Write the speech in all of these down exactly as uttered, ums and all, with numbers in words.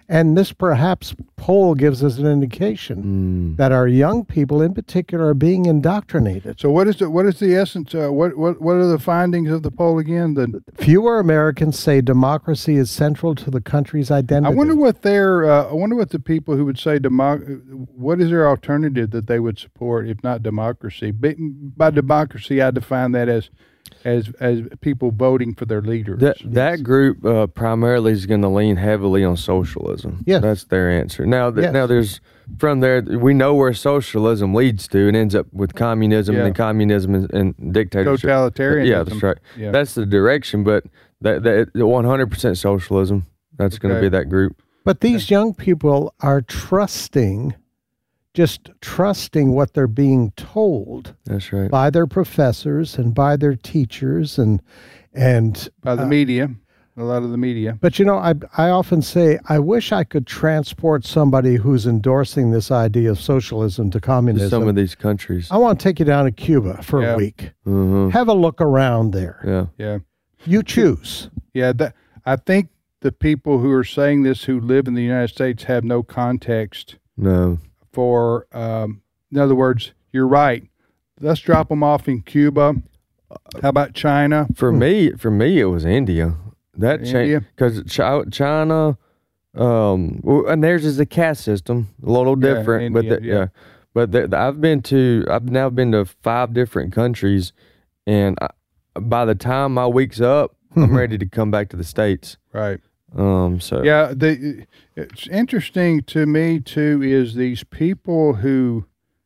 And this perhaps poll gives us an indication mm. that our young people in particular are being indoctrinated. So what is the, what is the essence? Uh, what, what, what are the findings of the poll again? The, Fewer Americans say democracy is central to the country's identity. I wonder what their, uh, I wonder what the people who would say, democ- what is their alternative that they would support if not democracy? By, by democracy, I define that as as as people voting for their leaders. That that group uh, primarily is going to lean heavily on socialism. Yes. That's their answer. Now, th- yes. now there's from there we know where socialism leads to. It ends up with communism, yeah. and communism and, and dictatorship. Totalitarianism. Yeah, that's right. Yeah. That's the direction. But that that one hundred percent socialism. That's okay. going to be that group. But these okay. young people are trusting. Just trusting what they're being told. That's right. By their professors and by their teachers and and by the uh, media, a lot of the media. But you know, I I often say I wish I could transport somebody who's endorsing this idea of socialism to communism. To some of these countries. I want to take you down to Cuba for yeah. a week. Mm-hmm. Have a look around there. Yeah, yeah. You choose. Yeah, that, I think the people who are saying this who live in the United States have no context. No. For, um, in other words, you're right. Let's drop them off in Cuba. How about China? For hmm. me, for me, it was India. That changed because Ch- China, um, and theirs is a caste system, a little different. Yeah, India, but the, yeah. yeah, but the, the, I've been to, I've now been to five different countries, and I, by the time my week's up, I'm ready to come back to the States. Right. Um, so yeah, the, it's interesting to me too is these people who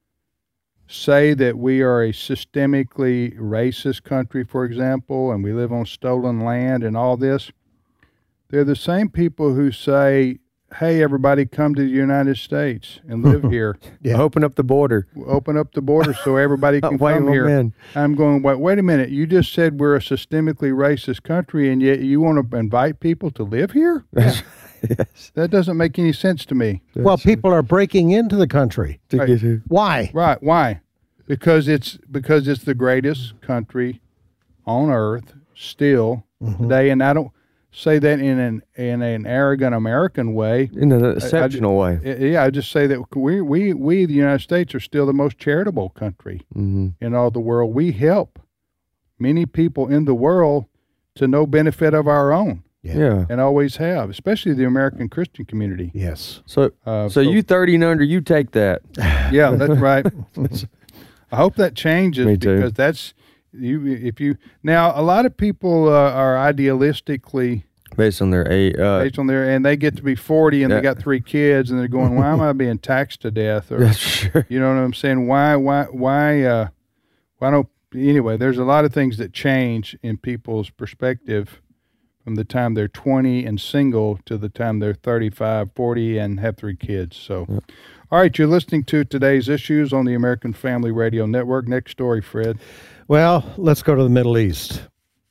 say that we are a systemically racist country, for example, and we live on stolen land and all this. They're the same people who say, "Hey, everybody, come to the United States and live here. Yeah. Open up the border. Open up the border so everybody can come here." In. I'm going, wait, wait a minute. You just said we're a systemically racist country, and yet you want to invite people to live here? Yeah. Yes. That doesn't make any sense to me. That's well, people are breaking into the country. To right. get here. Why? Right. Why? Because it's because it's the greatest country on earth still mm-hmm. today, and I don't say that in an in an arrogant American way, in an exceptional I, I, way. Yeah, I just say that we we we the United States are still the most charitable country mm-hmm. in all the world. We help many people in the world to no benefit of our own. Yeah, yeah. And always have, especially the American Christian community. Yes. So, uh, so, so you thirty and under, you take that. Yeah, that's right. I hope that changes Me too. Because that's. You, if you now, a lot of people uh, are idealistically based on their age, uh, based on their, and they get to be forty and yeah. they got three kids, and they're going, "Why am I being taxed to death?" Or, That's sure. You know what I'm saying? Why, why, why, uh, why don't? Anyway, there's a lot of things that change in people's perspective from the time they're twenty and single to the time they're thirty-five, forty, and have three kids. So. Yeah. All right, you're listening to Today's Issues on the American Family Radio Network. Next story, Fred. Well, let's go to the Middle East.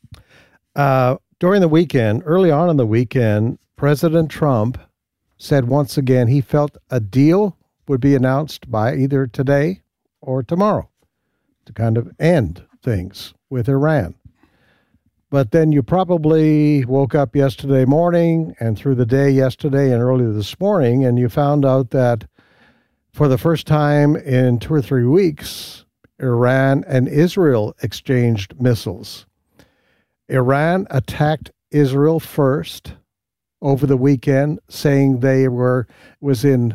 Uh, during the weekend, early on in the weekend, President Trump said once again he felt a deal would be announced by either today or tomorrow to kind of end things with Iran. But then you probably woke up yesterday morning and through the day yesterday and early this morning, and you found out that for the first time in two or three weeks, Iran and Israel exchanged missiles. Iran attacked Israel first over the weekend, saying they were was in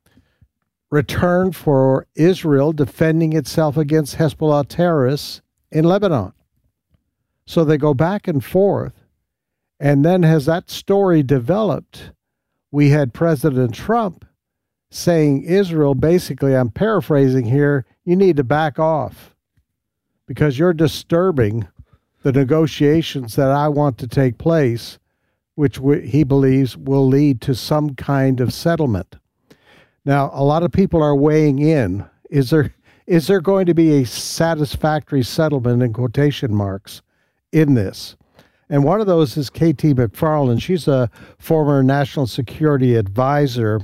return for Israel defending itself against Hezbollah terrorists in Lebanon. So they go back and forth. And then as that story developed, we had President Trump saying Israel, basically, I'm paraphrasing here, you need to back off because you're disturbing the negotiations that I want to take place, which w- he believes will lead to some kind of settlement. Now, a lot of people are weighing in. Is there is there going to be a satisfactory settlement, in quotation marks, in this? And one of those is K T McFarland. She's a former national security advisor.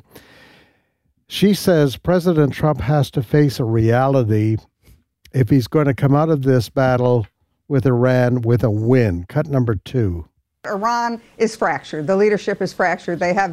She says President Trump has to face a reality if he's going to come out of this battle with Iran with a win. Cut number two. Iran is fractured. The leadership is fractured. They have the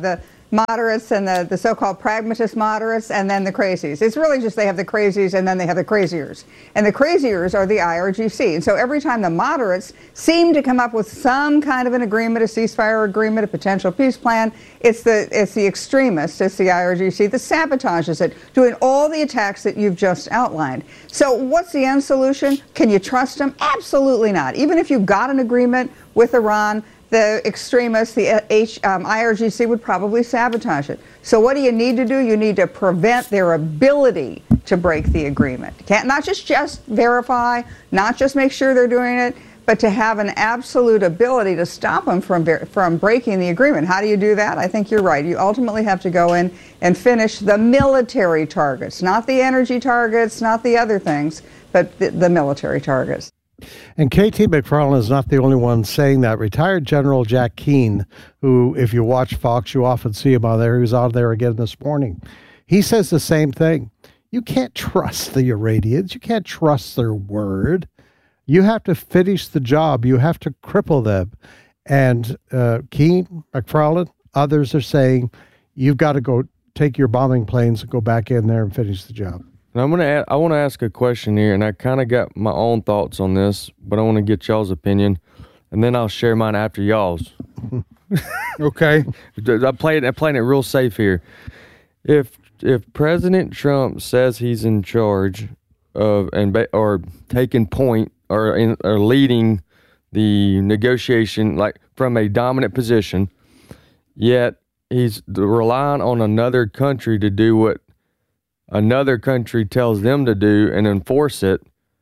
moderates and the, the so-called pragmatist moderates, and then the crazies. It's really just they have the crazies and then they have the craziers. And the craziers are the I R G C. And so every time the moderates seem to come up with some kind of an agreement, a ceasefire agreement, a potential peace plan, it's the, it's the extremists, it's the I R G C that sabotages it, doing all the attacks that you've just outlined. So what's the end solution? Can you trust them? Absolutely not. Even if you got an agreement with Iran, the extremists, the H, um, I R G C would probably sabotage it. So what do you need to do? You need to prevent their ability to break the agreement. You can't not just just verify, not just make sure they're doing it, but to have an absolute ability to stop them from from breaking the agreement. How do you do that? I think you're right. You ultimately have to go in and finish the military targets, not the energy targets, not the other things, but the, the military targets. And K T McFarland is not the only one saying that. Retired General Jack Keane, who, if you watch Fox, you often see him on there. He was on there again this morning. He says the same thing. You can't trust the Iranians. You can't trust their word. You have to finish the job. You have to cripple them. And uh, Keane, McFarland, others are saying, you've got to go take your bombing planes and go back in there and finish the job. And I'm gonna. I want to ask a question here, and I kind of got my own thoughts on this, but I want to get y'all's opinion, and then I'll share mine after y'all's. Okay. I played. I'm playing it real safe here. If if President Trump says he's in charge of and or taking point or in, or leading the negotiation like from a dominant position, yet he's relying on another country to do what another country tells them to do and enforce it.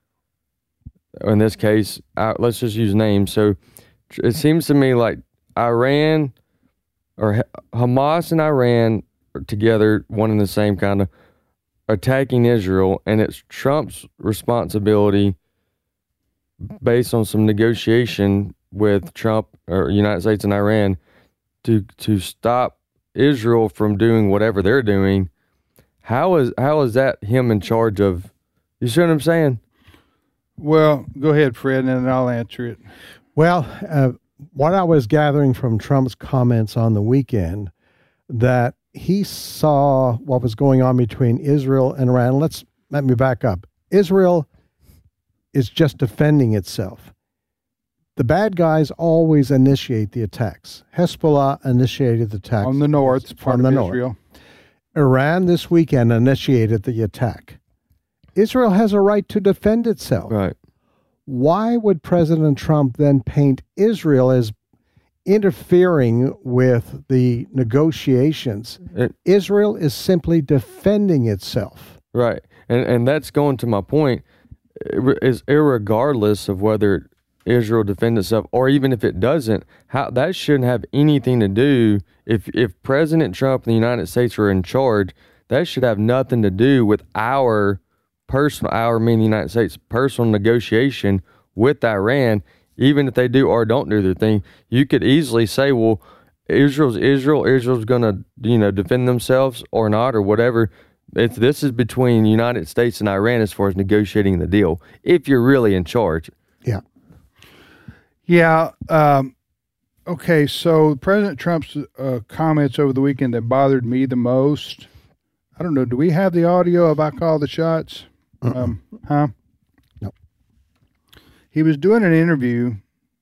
In this case, uh, let's just use names. So it seems to me like Iran or Hamas and Iran are together, one and the same kind of attacking Israel, and it's Trump's responsibility based on some negotiation with Trump or United States and Iran to to stop Israel from doing whatever they're doing. How is how is that him in charge of? You see what I'm saying? Well, go ahead, Fred, and then I'll answer it. Well, uh, what I was gathering from Trump's comments on the weekend, that he saw what was going on between Israel and Iran. Let's let me back up. Israel is just defending itself. The bad guys always initiate the attacks. Hezbollah initiated the attacks On the north, part from the of north. Israel. Iran this weekend initiated the attack. Israel has a right to defend itself. Right. Why would President Trump then paint Israel as interfering with the negotiations? It, Israel is simply defending itself. right. And and that's going to my point. Is irregardless of whether Israel defends itself or even if it doesn't, how that shouldn't have anything to do. If if President Trump and the United States are in charge, that should have nothing to do with our personal, our meaning the United States, personal negotiation with Iran. Even if they do or don't do their thing, you could easily say, well, Israel's Israel, Israel's going to, you know, defend themselves or not or whatever. It's, this is between the United States and Iran as far as negotiating the deal, if you're really in charge. Yeah. Yeah. Um, okay. So President Trump's uh, comments over the weekend that bothered me the most. I don't know. Do we have the audio of I Call the Shots? Uh-uh. Um, huh? No. He was doing an interview.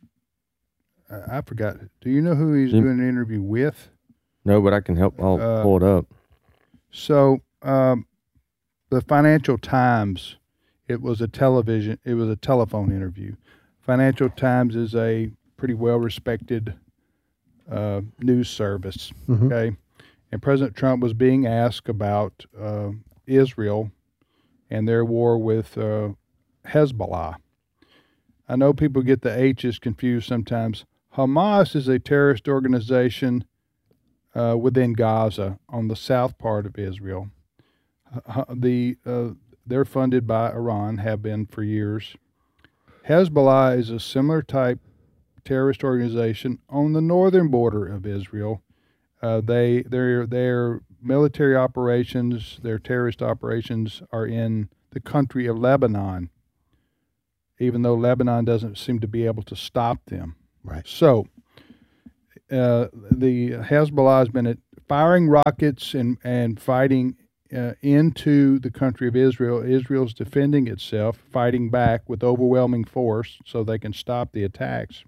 Uh, I forgot. Do you know who he's You- doing an interview with? No, but I can help. I'll Uh, pull it up. So, um, the Financial Times, it was a television, it was a telephone interview. Financial Times is a pretty well-respected uh, news service, Mhm. okay? And President Trump was being asked about uh, Israel and their war with uh, Hezbollah. I know people get the H's confused sometimes. Hamas is a terrorist organization uh, within Gaza on the south part of Israel. Uh, the uh, they're funded by Iran, have been for years. Hezbollah is a similar type terrorist organization on the northern border of Israel. Uh, they their their military operations, their terrorist operations, are in the country of Lebanon, even though Lebanon doesn't seem to be able to stop them. Right. So, uh, the Hezbollah has been firing rockets and, and fighting uh, into the country of Israel. Israel's defending itself, fighting back with overwhelming force so they can stop the attacks.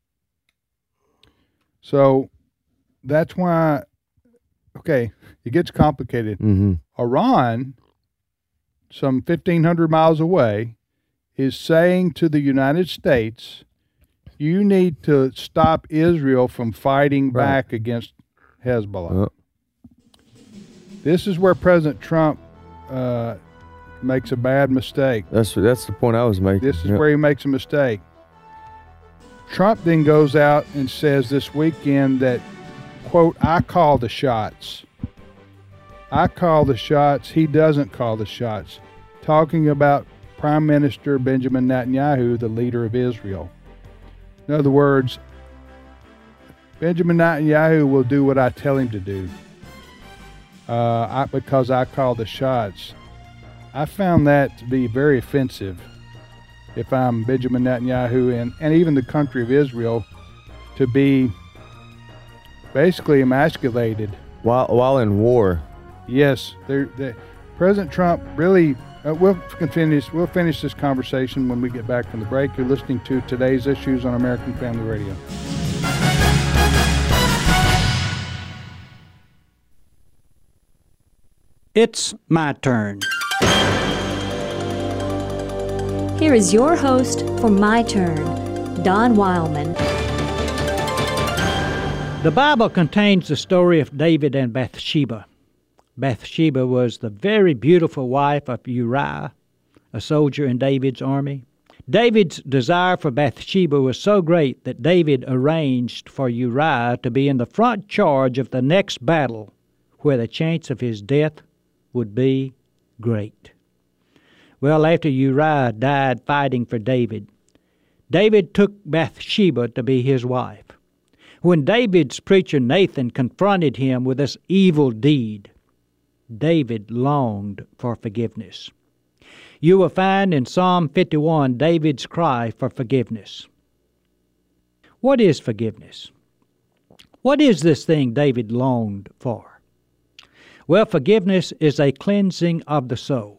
So that's why, okay, it gets complicated. Mm-hmm. Iran, some fifteen hundred miles away, is saying to the United States, you need to stop Israel from fighting Right. back against Hezbollah. Uh, This is where President Trump uh, makes a bad mistake. that's that's the point I was making. This is Yep. where he makes a mistake. Trump then goes out and says this weekend that, quote, I call the shots. I call the shots. He doesn't call the shots. Talking about Prime Minister Benjamin Netanyahu, the leader of Israel. In other words, Benjamin Netanyahu will do what I tell him to do uh, I, because I call the shots. I found that to be very offensive if I'm Benjamin Netanyahu and, and even the country of Israel, to be basically emasculated. While while in war. Yes, they're, they President Trump really. Uh, we'll finish. We'll finish this conversation when we get back from the break. You're listening to Today's Issues on American Family Radio. It's my turn. Here is your host for My Turn, Don Wildman. The Bible contains the story of David and Bathsheba. Bathsheba was the very beautiful wife of Uriah, a soldier in David's army. David's desire for Bathsheba was so great that David arranged for Uriah to be in the front charge of the next battle, where the chance of his death would be great. Well, after Uriah died fighting for David, David took Bathsheba to be his wife. When David's preacher Nathan confronted him with this evil deed, David longed for forgiveness. You will find in Psalm fifty-one David's cry for forgiveness. What is forgiveness? What is this thing David longed for? Well, forgiveness is a cleansing of the soul.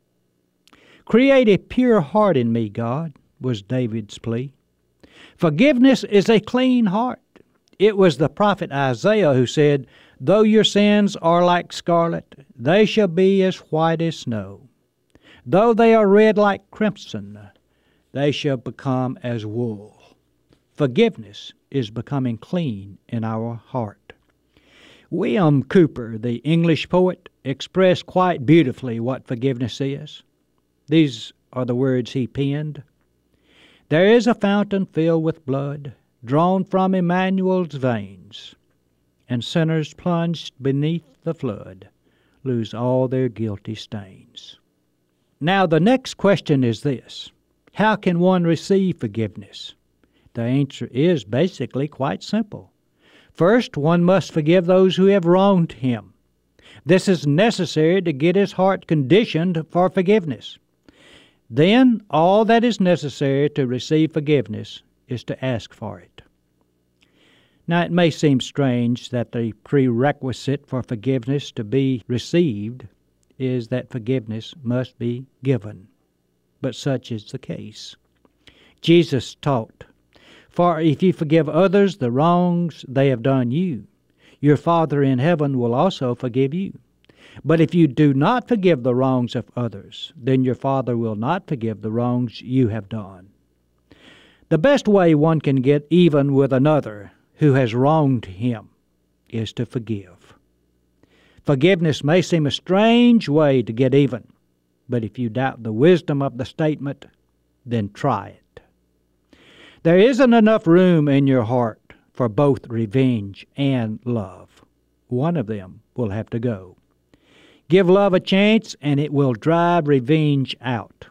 Create a pure heart in me, God, was David's plea. Forgiveness is a clean heart. It was the prophet Isaiah who said, though your sins are like scarlet, they shall be as white as snow. Though they are red like crimson, they shall become as wool. Forgiveness is becoming clean in our heart. William Cowper, the English poet, expressed quite beautifully what forgiveness is. These are the words he penned. There is a fountain filled with blood, drawn from Emmanuel's veins, and sinners plunged beneath the flood lose all their guilty stains. Now the next question is this: how can one receive forgiveness? The answer is basically quite simple. First, one must forgive those who have wronged him. This is necessary to get his heart conditioned for forgiveness. Then, all that is necessary to receive forgiveness is to ask for it. Now, it may seem strange that the prerequisite for forgiveness to be received is that forgiveness must be given, but such is the case. Jesus taught, for if you forgive others the wrongs they have done you, your Father in heaven will also forgive you. But if you do not forgive the wrongs of others, then your Father will not forgive the wrongs you have done. The best way one can get even with another who has wronged him is to forgive. Forgiveness may seem a strange way to get even, but if you doubt the wisdom of the statement, then try it. There isn't enough room in your heart for both revenge and love. One of them will have to go. Give love a chance, and it will drive revenge out.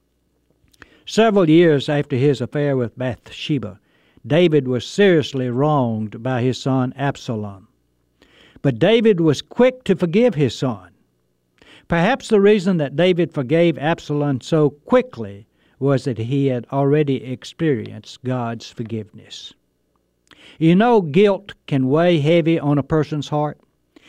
Several years after his affair with Bathsheba, David was seriously wronged by his son Absalom. But David was quick to forgive his son. Perhaps the reason that David forgave Absalom so quickly was that he had already experienced God's forgiveness. You know, guilt can weigh heavy on a person's heart.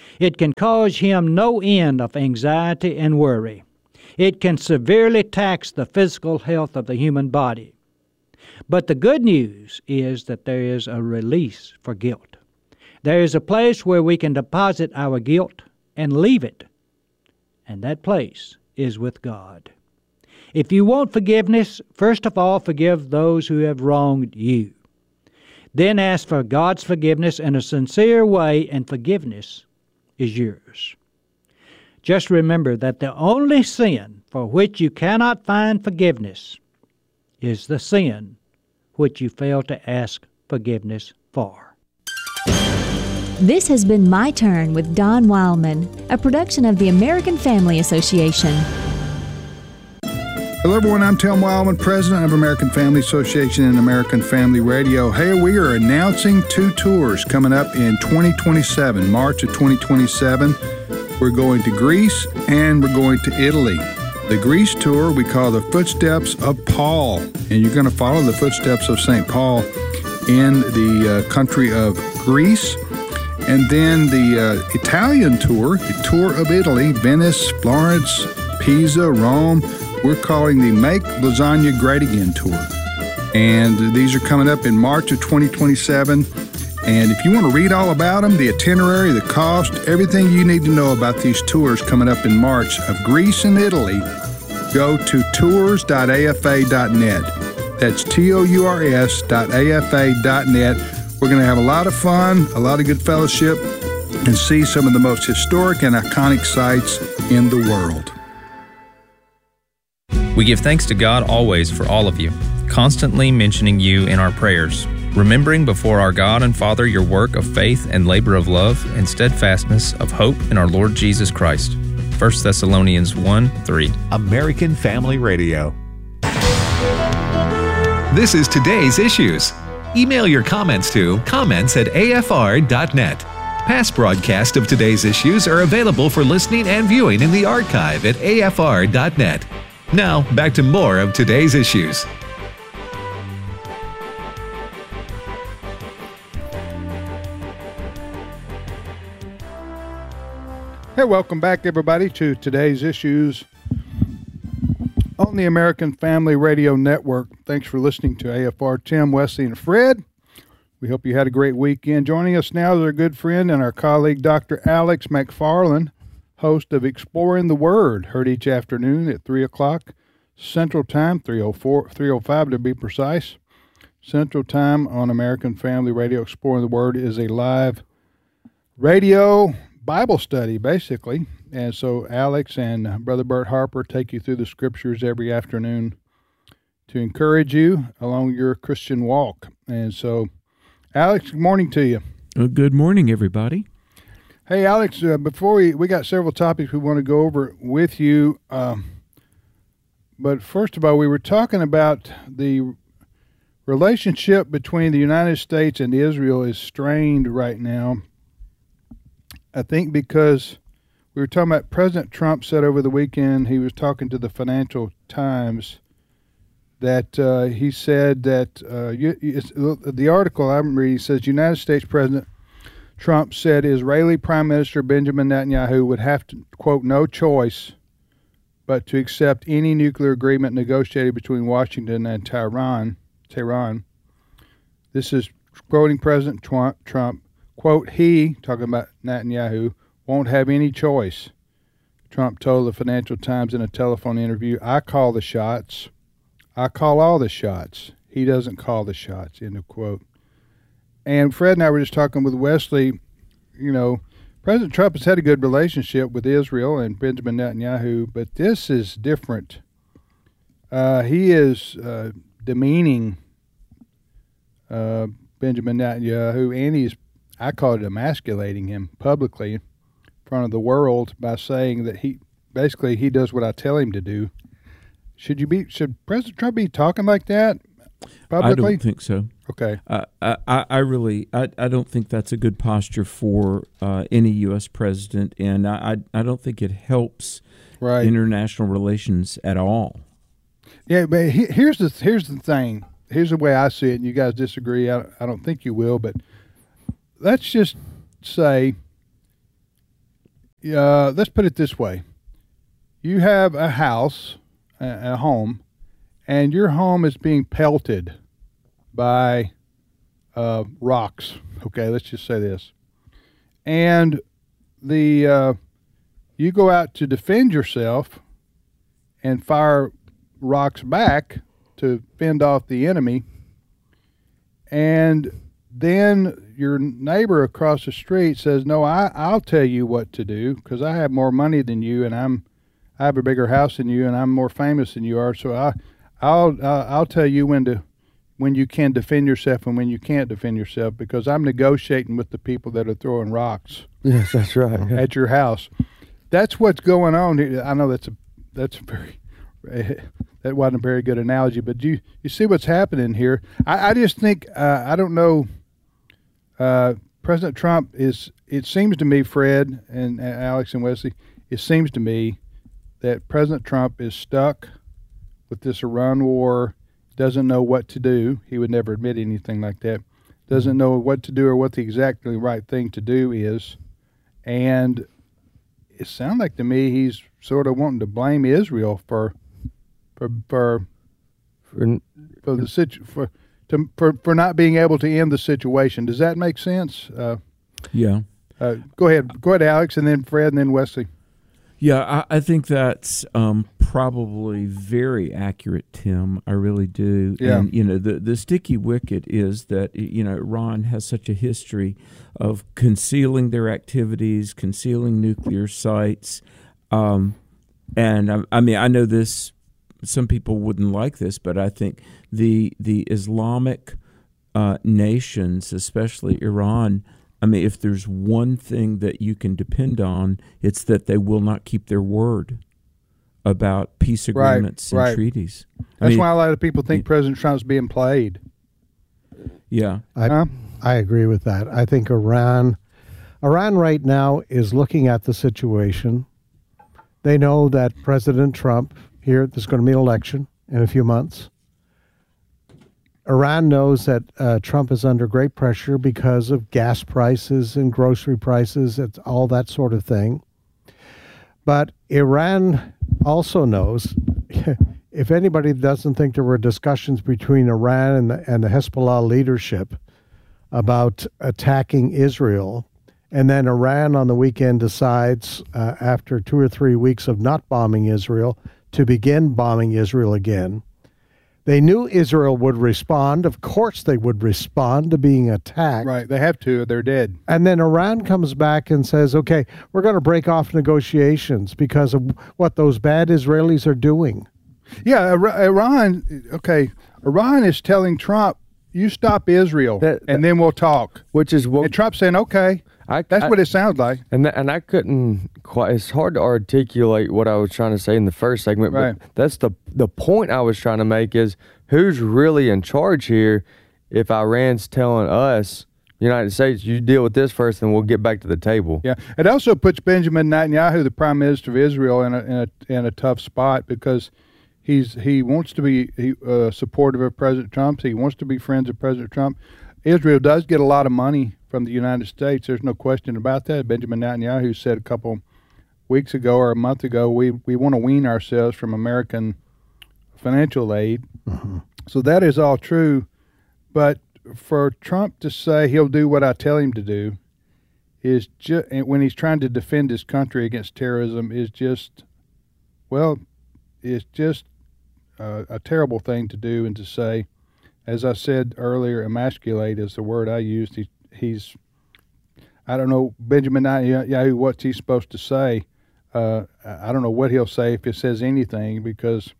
It can cause him no end of anxiety and worry. It can severely tax the physical health of the human body. But the good news is that there is a release for guilt. There is a place where we can deposit our guilt and leave it, and that place is with God. If you want forgiveness, first of all, forgive those who have wronged you. Then ask for God's forgiveness in a sincere way, and forgiveness is yours. Just remember that the only sin for which you cannot find forgiveness is the sin which you fail to ask forgiveness for. This has been My Turn with Don Wildman, a production of the American Family Association. Hello, everyone. I'm Tim Wildman, president of American Family Association and American Family Radio. Hey, we are announcing two tours coming up in twenty twenty-seven, March of twenty twenty-seven. We're going to Greece and we're going to Italy. The Greece tour we call the Footsteps of Paul, and you're going to follow the footsteps of Saint Paul in the uh, country of Greece. And then the uh, Italian tour, the tour of Italy, Venice, Florence, Pisa, Rome. We're calling the Make Lasagna Great Again tour. And these are coming up in March of twenty twenty-seven. And if you want to read all about them, the itinerary, the cost, everything you need to know about these tours coming up in March of Greece and Italy, go to tours dot a f a dot net. That's T O U R S dot A F A dot net. We're going to have a lot of fun, a lot of good fellowship, and see some of the most historic and iconic sites in the world. We give thanks to God always for all of you, constantly mentioning you in our prayers, remembering before our God and Father your work of faith and labor of love and steadfastness of hope in our Lord Jesus Christ. First Thessalonians one three. American Family Radio. This is Today's Issues. Email your comments to comments at A F R dot net. Past broadcasts of Today's Issues are available for listening and viewing in the archive at A F R dot net. Now, back to more of Today's Issues. Hey, welcome back, everybody, to Today's Issues on the American Family Radio Network. Thanks for listening to A F R. Tim, Wesley, and Fred. We hope you had a great weekend. Joining us now is our good friend and our colleague, Doctor Alex McFarland, host of Exploring the Word, heard each afternoon at three o'clock Central Time, three oh four, three oh five to be precise. Central Time on American Family Radio. Exploring the Word is a live radio Bible study, basically. And so Alex and Brother Bert Harper take you through the scriptures every afternoon to encourage you along your Christian walk. And so, Alex, good morning to you. Uh, good morning, everybody. Hey, Alex, uh, before we, we got several topics we want to go over with you. Um, but first of all, we were talking about the relationship between the United States and Israel is strained right now. I think because we were talking about President Trump said over the weekend, he was talking to the Financial Times, that uh, he said that, uh, you, it's, the article I'm reading says United States President Trump said Israeli Prime Minister Benjamin Netanyahu would have to, quote, no choice but to accept any nuclear agreement negotiated between Washington and Tehran. Tehran. This is quoting President Trump. Quote, he, talking about Netanyahu, won't have any choice. Trump told the Financial Times in a telephone interview, I call the shots. I call all the shots. He doesn't call the shots, end of quote. And Fred and I were just talking with Wesley, you know, President Trump has had a good relationship with Israel and Benjamin Netanyahu, but this is different. Uh, he is uh, demeaning uh, Benjamin Netanyahu, and he's, I call it emasculating him publicly in front of the world by saying that he, basically, he does what I tell him to do. Should you be? Should President Trump be talking like that publicly? I don't think so. Okay. Uh, I, I really, I, I don't think that's a good posture for uh, any U S president, and I, I don't think it helps right. international relations at all. Yeah, but he, here's the here's the thing. Here's the way I see it, and you guys disagree. I, I don't think you will, but let's just say uh, let's put it this way. You have a house, a, a home, and your home is being pelted by uh, rocks. Okay, let's just say this. And the uh, you go out to defend yourself and fire rocks back to fend off the enemy. And then your neighbor across the street says, no, I, I'll tell you what to do because I have more money than you and I'm I have a bigger house than you and I'm more famous than you are. So I, I'll uh, I'll tell you when to when you can defend yourself and when you can't defend yourself because I'm negotiating with the people that are throwing rocks. Yes, that's right. At your house. That's what's going on here. I know that's a that's a very that wasn't a very good analogy, but you you see what's happening here. I, I just think uh, I don't know. Uh, President Trump is. It seems to me, Fred and, and Alex and Wesley, it seems to me that President Trump is stuck with this Iran war. Doesn't know what to do. He would never admit anything like that. Doesn't know what to do or what the exactly right thing to do is, and it sounds like to me he's sort of wanting to blame Israel for. For for for, for the situ for, to, for for not being able to end the situation. Does that make sense? Uh, yeah. Uh, go ahead, go ahead, Alex, and then Fred, and then Wesley. Yeah, I, I think that's um, probably very accurate, Tim. I really do. Yeah. And you know, the the sticky wicket is that you know Iran has such a history of concealing their activities, concealing nuclear sites, um, and I, I mean, I know this. Some people wouldn't like this, but I think the the Islamic uh, nations, especially Iran, I mean, if there's one thing that you can depend on, it's that they will not keep their word about peace agreements right, and right. treaties. I That's mean, why a lot of people think President Trump's being played. Yeah. I, huh? I agree with that. I think Iran, Iran right now is looking at the situation. They know that President Trump, here, there's going to be an election in a few months. Iran knows that uh, Trump is under great pressure because of gas prices and grocery prices, it's all that sort of thing. But Iran also knows, if anybody doesn't think there were discussions between Iran and the, and the Hezbollah leadership about attacking Israel, and then Iran on the weekend decides, uh, after two or three weeks of not bombing Israel, to begin bombing Israel again. They knew Israel would respond. Of course they would respond to being attacked. Right, they have to, or they're dead. And then Iran comes back and says, okay, we're going to break off negotiations because of what those bad Israelis are doing. Yeah, Iran, okay, Iran is telling Trump, you stop Israel, that, that, and then we'll talk. Which is what... And Trump's saying, okay. I, That's I, what it sounds like. And th- and I couldn't quite, it's hard to articulate what I was trying to say in the first segment, right. but that's the the point I was trying to make is who's really in charge here if Iran's telling us, United States, you deal with this first and we'll get back to the table. Yeah, it also puts Benjamin Netanyahu, the Prime Minister of Israel, in a in a, in a tough spot because he's he wants to be he, uh, supportive of President Trump. He wants to be friends of President Trump. Israel does get a lot of money from the United States. There's no question about that. Benjamin Netanyahu said a couple weeks ago or a month ago, we, we want to wean ourselves from American financial aid. Mm-hmm. So that is all true. But for Trump to say he'll do what I tell him to do is just, when he's trying to defend his country against terrorism, is just, well, it's just a, a terrible thing to do and to say. As I said earlier, emasculate is the word I used. He, he's, I don't know, Benjamin Netanyahu, what's he supposed to say? Uh, I don't know what he'll say if he says anything because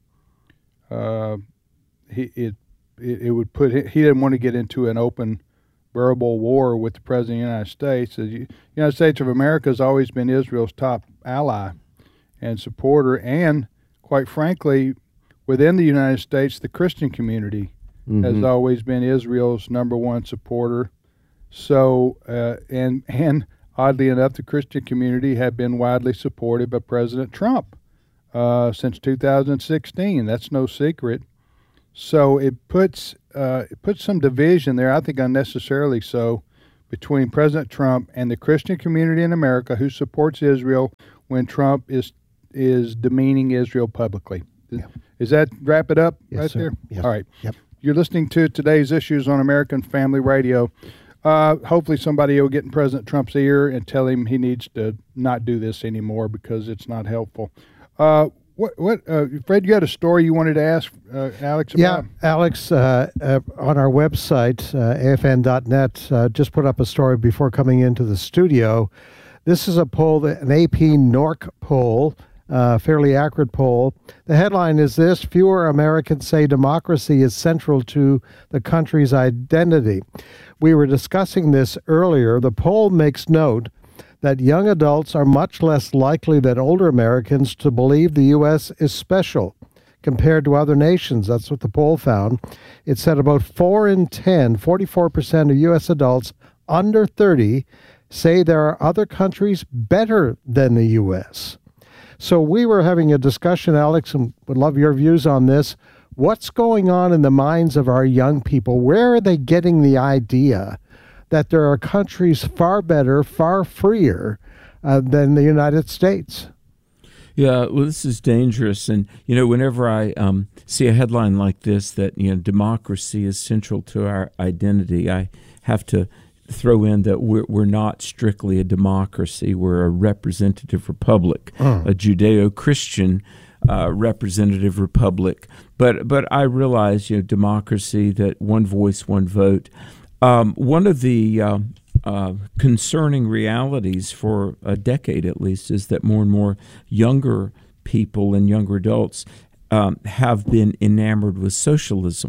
uh, he it, it it would put he didn't want to get into an open, verbal war with the President of the United States. The United States of America has always been Israel's top ally and supporter, and quite frankly, within the United States, the Christian community Mm-hmm. has always been Israel's number one supporter. So, uh, and and oddly enough, the Christian community have been widely supported by President Trump uh, since two thousand sixteen. That's no secret. So it puts uh, it puts some division there. I think unnecessarily so between President Trump and the Christian community in America who supports Israel when Trump is is demeaning Israel publicly. Yeah. Is that wrap it up Yes, right sir. there? Yes. All right. Yep. You're listening to Today's Issues on American Family Radio. Uh, hopefully somebody will get in President Trump's ear and tell him he needs to not do this anymore because it's not helpful. Uh, what, what, uh, Fred, you had a story you wanted to ask uh, Alex about? Yeah, Alex, uh, uh, on our website, uh, A F N dot net, uh, just put up a story before coming into the studio. This is a poll, that, an A P N O R C poll, uh, fairly accurate poll. The headline is this: fewer Americans say democracy is central to the country's identity. We were discussing this earlier. The poll makes note that young adults are much less likely than older Americans to believe the U S is special compared to other nations. That's what the poll found. It said about four in ten, forty-four percent of U S adults under thirty say there are other countries better than the U S. So we were having a discussion, Alex, and would love your views on this. What's going on in the minds of our young people? Where are they getting the idea that there are countries far better, far freer uh, than the United States? Yeah, well, this is dangerous. And, you know, whenever I um, see a headline like this, that, you know, democracy is central to our identity, I have to throw in that we're, we're not strictly a democracy. We're a representative republic, oh. a Judeo-Christian uh, representative republic. But but I realize, you know, democracy, that one voice, one vote. Um, one of the uh, uh, concerning realities for a decade at least is that more and more younger people and younger adults um, have been enamored with socialism.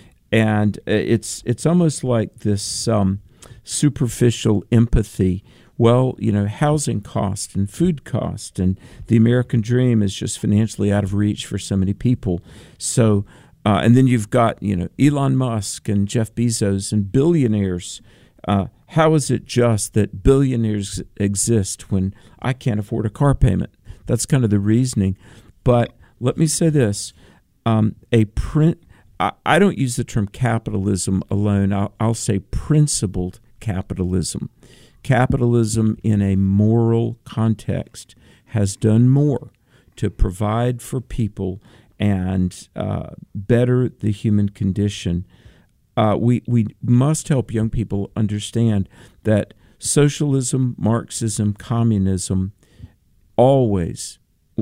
And it's it's almost like this um, superficial empathy. Well, you know, housing cost and food cost and the American dream is just financially out of reach for so many people. So, uh, and then you've got, you know, Elon Musk and Jeff Bezos and billionaires. Uh, how is it just that billionaires exist when I can't afford a car payment? That's kind of the reasoning. But let me say this: um, a print. I, I don't use the term capitalism alone. I'll, I'll say principled capitalism. Capitalism in a moral context has done more to provide for people and uh, better the human condition. Uh, we, we must help young people understand that socialism, Marxism, communism always,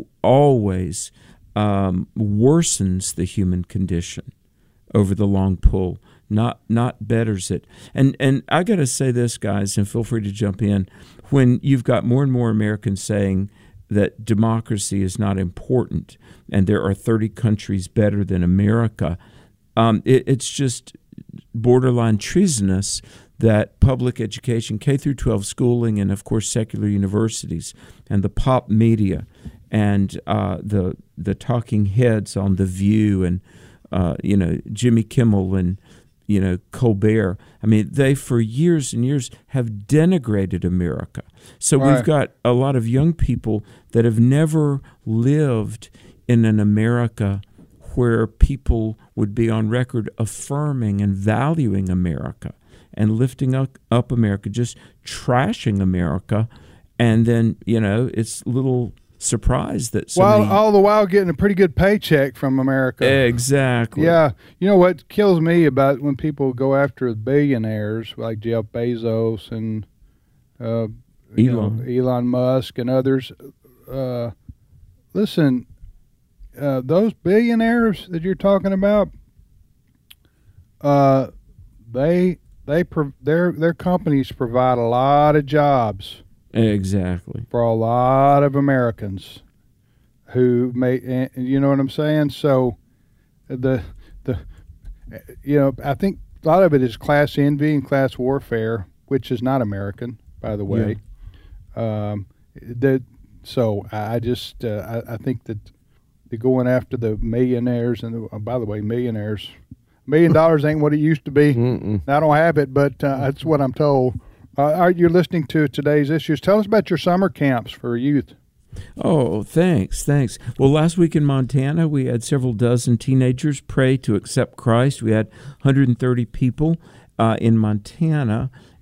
always um, worsens the human condition over the long pull. Not not betters it. And and I got to say this, guys, and feel free to jump in. When you've got more and more Americans saying that democracy is not important and there are thirty countries better than America, um, it, it's just borderline treasonous that public education, K through twelve schooling, and of course secular universities and the pop media and uh, the the talking heads on The View and uh, you know Jimmy Kimmel and you know, Colbert. I mean, they for years and years have denigrated America. So right. We've got a lot of young people that have never lived in an America where people would be on record affirming and valuing America and lifting up, up America, just trashing America. And then, you know, it's a little surprised that so While many... all the while getting a pretty good paycheck from America. Exactly. Yeah. You know what kills me about when people go after the billionaires like Jeff Bezos and uh, Elon. know, Elon Musk and others. Uh, listen, uh, those billionaires that you're talking about, uh, they they pro- their their companies provide a lot of jobs. Exactly. For a lot of Americans who may, you know what I'm saying? So the, the, you know, I think a lot of it is class envy and class warfare, which is not American, by the way. Yeah. Um, that, so I just, uh, I, I think that they're going after the millionaires and the, oh, by the way, millionaires, a million dollars ain't what it used to be. Mm-mm. I don't have it, but uh, that's what I'm told. Uh, you're listening to Today's Issues. Tell us about your summer camps for youth. Oh, thanks, thanks. Well, last week in Montana, we had several dozen teenagers pray to accept Christ. We had one hundred thirty people uh, in Montana,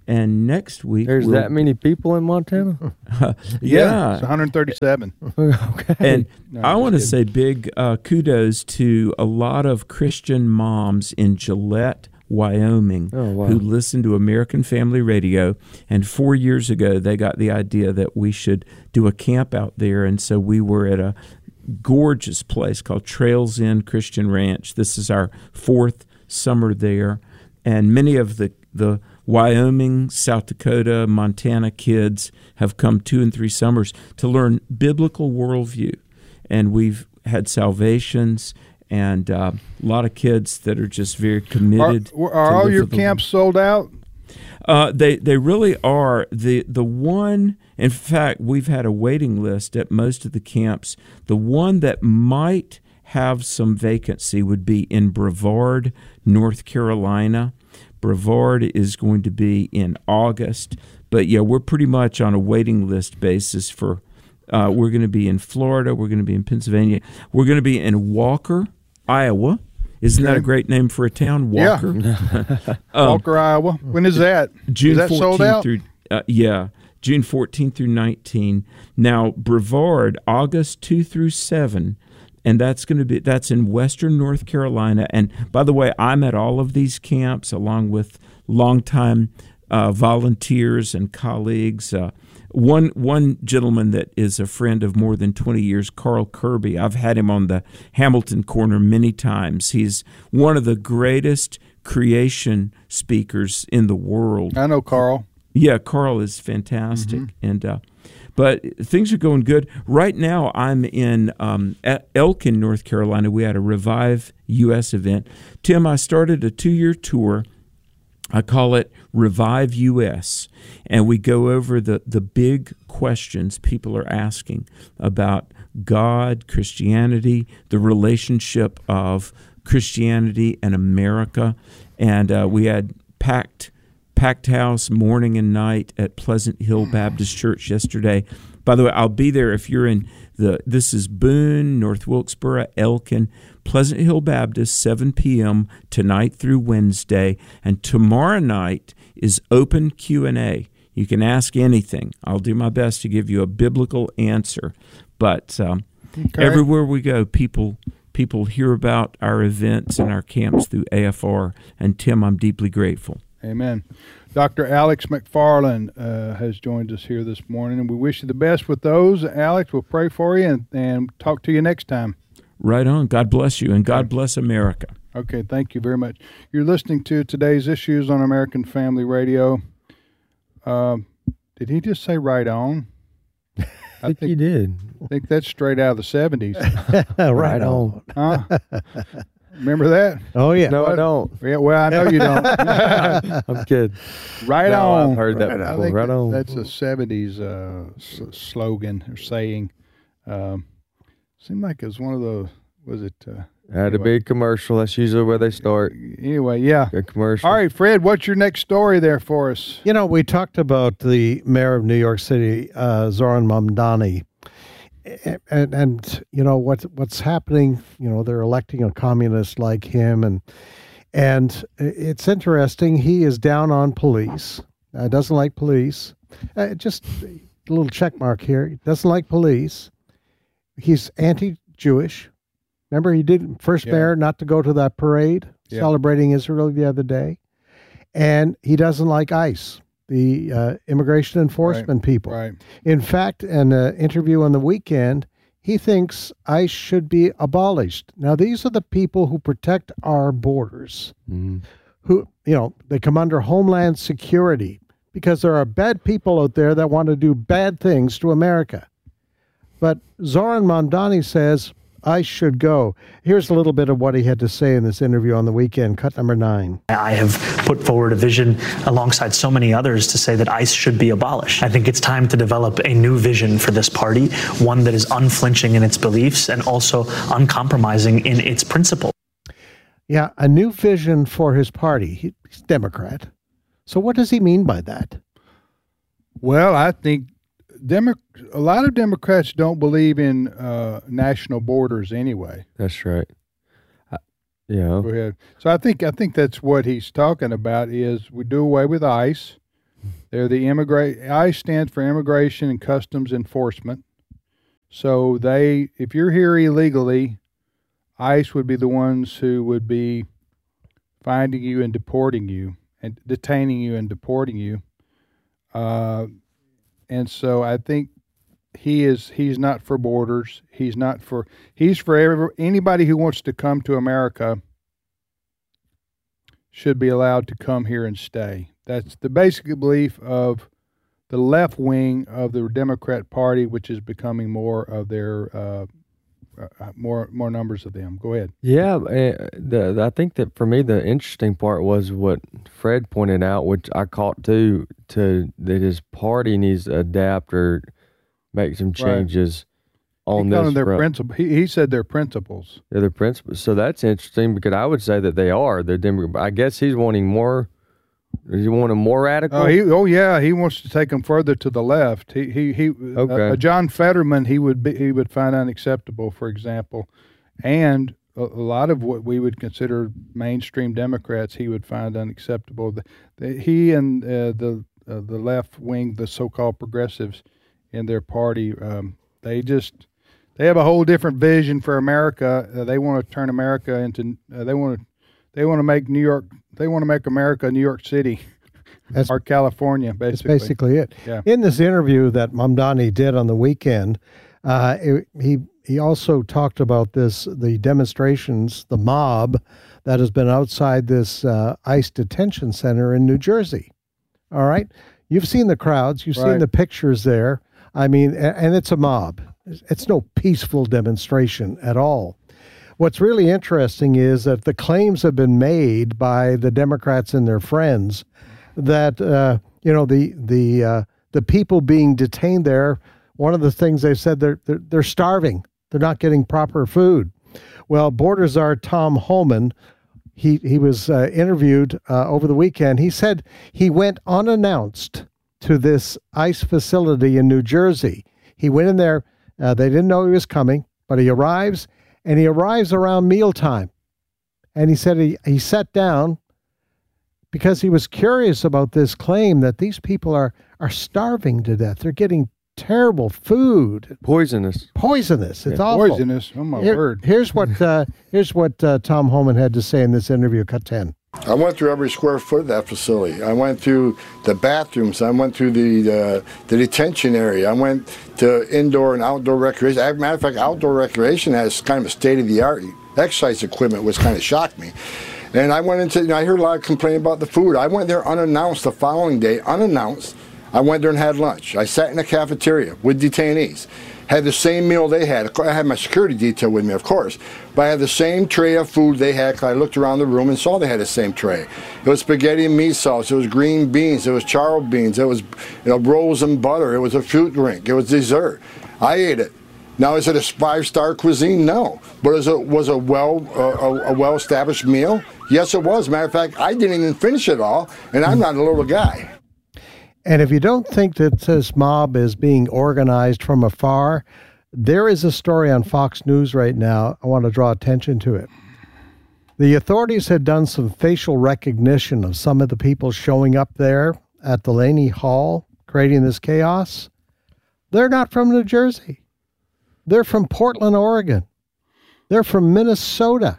And next week, there's we'll, that many people in Montana. uh, Yeah, yeah, it's one hundred thirty-seven. Okay. and No, I I'm want to just say big uh, kudos to a lot of Christian moms in Gillette, Wyoming, Oh, wow. who listen to American Family Radio. And four years ago, they got the idea that we should do a camp out there. And so we were at a gorgeous place called Trails End Christian Ranch. This is our fourth summer there. And many of the, the Wyoming, South Dakota, Montana kids have come two and three summers to learn biblical worldview. And we've had salvations and uh, a lot of kids that are just very committed. Are, are to all live your for the camps Lord. sold out? Uh, they they really are. The the one, in fact, we've had a waiting list at most of the camps. The one that might have some vacancy would be in Brevard, North Carolina. Brevard is going to be in August. But, yeah, we're pretty much on a waiting list basis for, uh, we're going to be in Florida. We're going to be in Pennsylvania. We're going to be in Walker, Iowa. Isn't that a great name for a town, Walker? Yeah. um, Walker, Iowa. When is that? June is that sold fourteenth out? through uh, yeah, June fourteenth through nineteenth. Now Brevard, August two through seven, and that's going to be that's in Western North Carolina. And by the way, I'm at all of these camps along with longtime uh, volunteers and colleagues. Uh, One one gentleman that is a friend of more than twenty years, Carl Kirby. I've had him on the Hamilton Corner many times. He's one of the greatest creation speakers in the world. I know Carl. Yeah, Carl is fantastic. Mm-hmm. And uh, but things are going good. Right now I'm in um, Elkin, North Carolina. We had a Revive U S event. Tim, I started a two-year tour. I call it Revive U S, and we go over the, the big questions people are asking about God, Christianity, the relationship of Christianity and America, and uh, we had packed packed house morning and night at Pleasant Hill Baptist Church yesterday. By the way, I'll be there if you're in the, this is Boone, North Wilkesboro, Elkin, Pleasant Hill Baptist, seven p.m. tonight through Wednesday. And tomorrow night is open Q and A. You can ask anything. I'll do my best to give you a biblical answer. But um, okay. everywhere we go, people people hear about our events and our camps through A F R. And Tim, I'm deeply grateful. Amen. Doctor Alex McFarland uh, has joined us here this morning, and we wish you the best with those. Alex, we'll pray for you and, and talk to you next time. Right on. God bless you, and God bless America. Okay, thank you very much. You're listening to Today's Issues on American Family Radio. Um, did he just say right on? I, I think, think he did. I think that's straight out of the seventies. Right on. Huh? Remember that? Oh, yeah. No, I don't. Yeah, well, I know you don't. I'm kidding. Right no, on. I've heard that right, before. I think right on. That's a seventies uh, s- slogan or saying. Um, seemed like it was one of those, was it? Uh, Had anyway. a big commercial. That's usually where they start. Anyway, yeah. Good commercial. All right, Fred, what's your next story there for us? You know, we talked about the mayor of New York City, uh, Zoran Mamdani. And, and you know what what's happening, you know, they're electing a communist like him, and and it's interesting. He is down on police. Uh, doesn't like police. Uh, just a little check mark here. He doesn't like police. He's anti-Jewish. Remember, he did first yeah. mayor not to go to that parade yeah. celebrating Israel the other day, and he doesn't like ICE. The uh, immigration enforcement right, people. Right. In fact, in an interview on the weekend, he thinks ICE should be abolished. Now, these are the people who protect our borders, mm-hmm. who, you know, they come under Homeland Security because there are bad people out there that want to do bad things to America. But Zoran Mamdani says ICE should go. Here's a little bit of what he had to say in this interview on the weekend, cut number nine. I have put forward a vision alongside so many others to say that ICE should be abolished. I think it's time to develop a new vision for this party, one that is unflinching in its beliefs and also uncompromising in its principles. Yeah, a new vision for his party. He's Democrat. So what does he mean by that? Well, I think Demo- a lot of Democrats don't believe in uh, national borders anyway. That's right. I, yeah. Go ahead. So I think I think that's what he's talking about is we do away with ICE, They're the immigrate. ICE stands for Immigration and Customs Enforcement. So they, if you're here illegally, ICE would be the ones who would be finding you and deporting you, and detaining you and deporting you. Uh, and so I think he is. He's not for borders. He's not for. He's for every, anybody who wants to come to America. Should be allowed to come here and stay. That's the basic belief of the left wing of the Democrat Party, which is becoming more of their uh, uh, more more numbers of them. Go ahead. Yeah, uh, the, the I think that for me the interesting part was what Fred pointed out, which I caught too, to that his party needs to adapt or make some changes. Right. On he this their front. principle. He, he said their principles. They're their principles. So that's interesting because I would say that they are. They're Demo- I guess he's wanting more. Is he wanting more radical? Oh, he, oh yeah, he wants to take them further to the left. He he he. Okay. Uh, John Fetterman, he would be, he would find unacceptable, for example, and a, a lot of what we would consider mainstream Democrats, he would find unacceptable. The, the, he and uh, the uh, the left wing, the so-called progressives in their party, um, they just. They have a whole different vision for America. Uh, they want to turn America into. Uh, they want to. They want to make New York. They want to make America New York City, that's, or California. Basically, that's basically it. Yeah. In this interview that Mamdani did on the weekend, uh, it, he he also talked about this the demonstrations, the mob that has been outside this uh, ICE detention center in New Jersey. All right, you've seen the crowds. You've right. seen the pictures there. I mean, and, and it's a mob. It's no peaceful demonstration at all. What's really interesting is that the claims have been made by the Democrats and their friends that uh, you know the the uh, the people being detained there. One of the things they said they're they're, they're starving. They're not getting proper food. Well, border czar Tom Homan, he he was uh, interviewed uh, over the weekend. He said he went unannounced to this ICE facility in New Jersey. He went in there. Uh, they didn't know he was coming, but he arrives, and he arrives around mealtime. And he said he, he sat down because he was curious about this claim that these people are, are starving to death. They're getting terrible food. Poisonous. Poisonous. It's yeah. awful. Poisonous. Oh, my Here, word. Here's what, uh, here's what uh, Tom Homan had to say in this interview, cut ten. I went through every square foot of that facility. I went through the bathrooms. I went through the uh, the detention area. I went to indoor and outdoor recreation. As a matter of fact, outdoor recreation has kind of a state-of-the-art exercise equipment, which kind of shocked me. And I went into, you know, I heard a lot of complaining about the food. I went there unannounced the following day, unannounced. I went there and had lunch. I sat in the cafeteria with detainees. Had the same meal they had. I had my security detail with me, of course, but I had the same tray of food they had because I looked around the room and saw they had the same tray. It was spaghetti and meat sauce. It was green beans. It was charred beans. It was, you know, rolls and butter. It was a fruit drink. It was dessert. I ate it. Now, is it a five-star cuisine? No. But is it was a well uh, a, a well-established meal? Yes, it was. Matter of fact, I didn't even finish it all, and I'm not a little guy. And if you don't think that this mob is being organized from afar, there is a story on Fox News right now. I want to draw attention to it. The authorities had done some facial recognition of some of the people showing up there at Delaney Hall, creating this chaos. They're not from New Jersey. They're from Portland, Oregon. They're from Minnesota.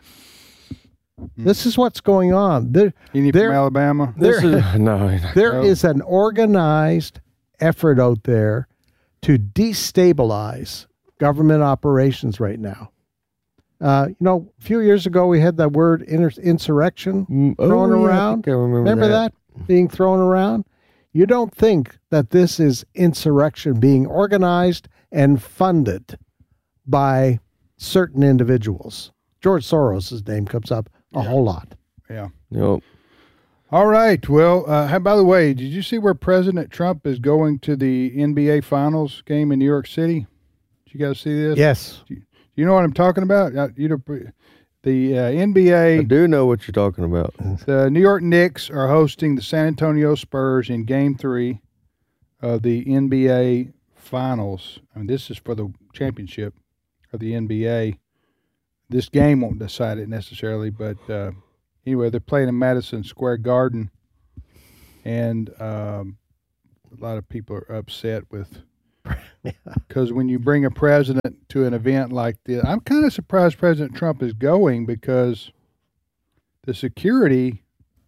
This is what's going on. They're, Any from Alabama? There, is, no, there no. is an organized effort out there to destabilize government operations right now. Uh, you know, a few years ago, we had that word inter- insurrection mm, thrown oh, yeah, around. I think I remember, remember that. that being thrown around? You don't think that this is insurrection being organized and funded by certain individuals. George Soros' name comes up a yeah. whole lot. Yeah. Yep. All right. Well, uh, how, by the way, did you see where President Trump is going to the N B A Finals game in New York City? Did you guys see this? Yes. Do you, you know what I'm talking about? Uh, you know, the uh, N B A. I do know what you're talking about. The New York Knicks are hosting the San Antonio Spurs in Game Three of the N B A Finals. I mean, this is for the championship of the N B A. This game won't decide it necessarily, but uh, anyway, they're playing in Madison Square Garden, and um, a lot of people are upset with, because when you bring a president to an event like this, I'm kind of surprised President Trump is going, because the security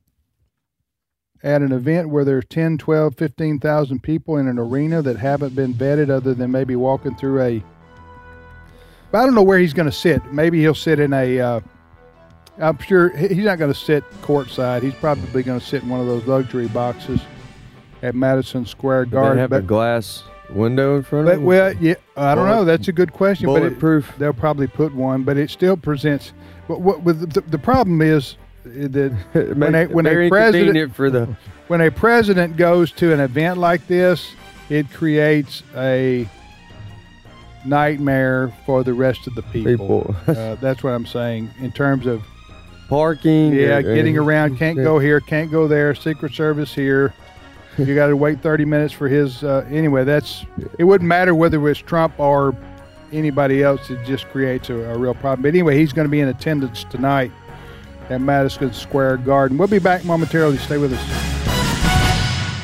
at an event where there's ten, twelve, fifteen thousand people in an arena that haven't been vetted other than maybe walking through a, I don't know where he's going to sit. Maybe he'll sit in a, uh, I'm sure he's not going to sit courtside. He's probably going to sit in one of those luxury boxes at Madison Square Garden. They have but, a glass window in front but, of them? Well, yeah, I don't Bullet, know. That's a good question. Bulletproof. But it, they'll probably put one, but it still presents. But what with the, the problem is that when a when a president for the when a president goes to an event like this, it creates a nightmare for the rest of the people. people. uh, that's what I'm saying in terms of parking. Yeah, or, getting uh, around. Can't go here. Can't go there. Secret Service here. You got to wait thirty minutes for his. Uh, anyway, that's. It wouldn't matter whether it was Trump or anybody else. It just creates a, a real problem. But anyway, he's going to be in attendance tonight at Madison Square Garden. We'll be back momentarily. Stay with us.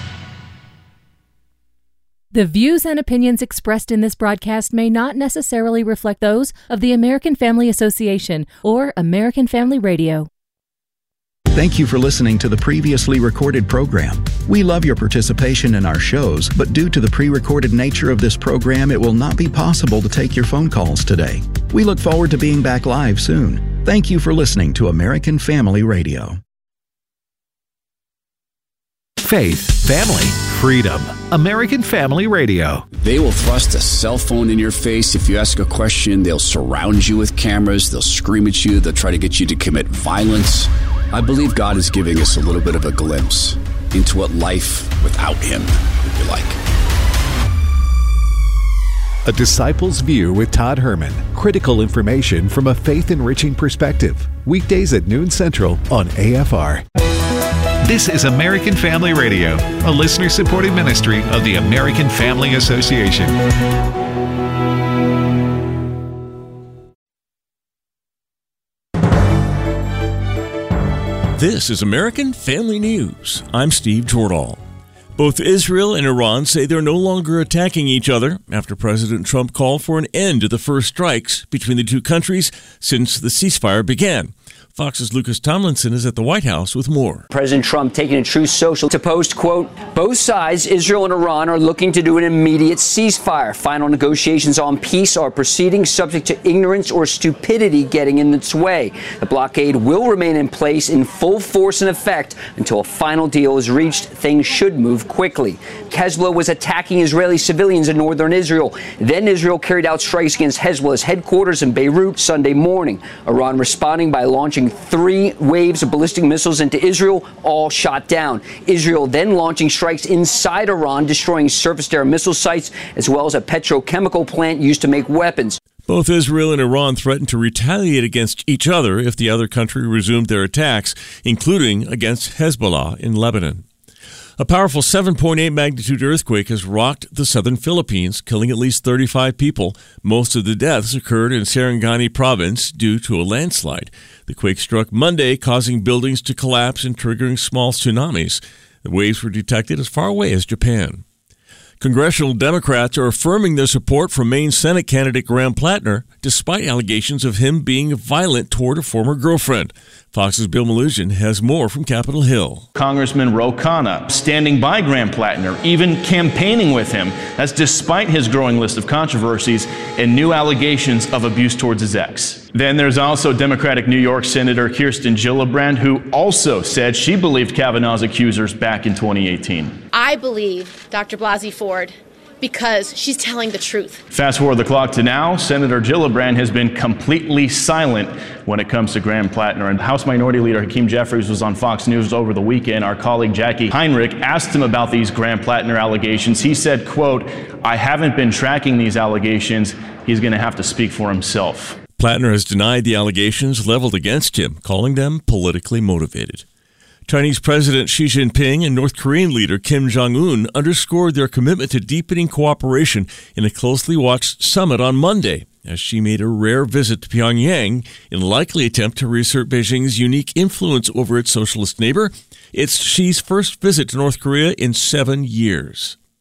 The views and opinions expressed in this broadcast may not necessarily reflect those of the American Family Association or American Family Radio. Thank you for listening to the previously recorded program. We love your participation in our shows, but due to the pre-recorded nature of this program, it will not be possible to take your phone calls today. We look forward to being back live soon. Thank you for listening to American Family Radio. Faith, family, freedom. American Family Radio. They will thrust a cell phone in your face if you ask a question. They'll surround you with cameras. They'll scream at you. They'll try to get you to commit violence. I believe God is giving us a little bit of a glimpse into what life without Him would be like. A Disciple's View with Todd Herman. Critical information from a faith-enriching perspective. Weekdays at noon Central on A F R. This is American Family Radio, a listener-supported ministry of the American Family Association. This is American Family News. I'm Steve Jordahl. Both Israel and Iran say they're no longer attacking each other after President Trump called for an end to the first strikes between the two countries since the ceasefire began. Fox's Lucas Tomlinson is at the White House with more. President Trump taking a Truth Social to post, quote, both sides, Israel and Iran, are looking to do an immediate ceasefire. Final negotiations on peace are proceeding, subject to ignorance or stupidity getting in its way. The blockade will remain in place in full force and effect until a final deal is reached. Things should move quickly. Hezbollah was attacking Israeli civilians in northern Israel. Then Israel carried out strikes against Hezbollah's headquarters in Beirut Sunday morning. Iran responding by launching three waves of ballistic missiles into Israel, all shot down. Israel then launching strikes inside Iran, destroying surface-to-air missile sites, as well as a petrochemical plant used to make weapons. Both Israel and Iran threatened to retaliate against each other if the other country resumed their attacks, including against Hezbollah in Lebanon. A powerful seven point eight magnitude earthquake has rocked the southern Philippines, killing at least thirty-five people. Most of the deaths occurred in Sarangani province due to a landslide. The quake struck Monday, causing buildings to collapse and triggering small tsunamis. The waves were detected as far away as Japan. Congressional Democrats are affirming their support for Maine Senate candidate Graham Plattner, despite allegations of him being violent toward a former girlfriend. Fox's Bill Malugin has more from Capitol Hill. Congressman Ro Khanna standing by Graham Plattner, even campaigning with him. That's despite his growing list of controversies and new allegations of abuse towards his ex. Then there's also Democratic New York Senator Kirsten Gillibrand, who also said she believed Kavanaugh's accusers back in twenty eighteen. I believe Doctor Blasey Ford because she's telling the truth. Fast forward the clock to now, Senator Gillibrand has been completely silent when it comes to Graham Plattner. And House Minority Leader Hakeem Jeffries was on Fox News over the weekend. Our colleague Jackie Heinrich asked him about these Graham Plattner allegations. He said, quote, I haven't been tracking these allegations. He's going to have to speak for himself. Plattner has denied the allegations leveled against him, calling them politically motivated. Chinese President Xi Jinping and North Korean leader Kim Jong-un underscored their commitment to deepening cooperation in a closely watched summit on Monday, as Xi made a rare visit to Pyongyang in a likely attempt to reassert Beijing's unique influence over its socialist neighbor. It's Xi's first visit to North Korea in seven years.